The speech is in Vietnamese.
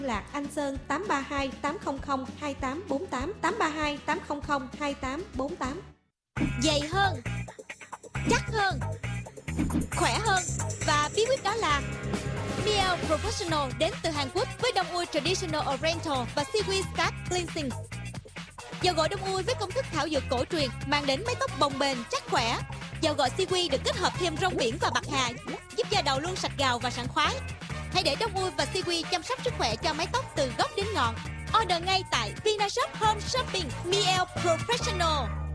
Lạc Anh Sơn 832 800 2848 832 800 2848. Dày hơn, chắc hơn, khỏe hơn. Và bí quyết đó là Miele Professional đến từ Hàn Quốc với đông ui Traditional Oriental và Seaweed Scalp Cleansing. Dầu gội đông ui với công thức thảo dược cổ truyền mang đến mái tóc bồng bềnh, chắc khỏe. Dầu gội Seaweed được kết hợp thêm rong biển và bạc hà, giúp da đầu luôn sạch gào và sảng khoái. Hãy để đông ui và Seaweed chăm sóc sức khỏe cho mái tóc từ gốc đến ngọn. Order ngay tại Vinashop Home Shopping Miele Professional.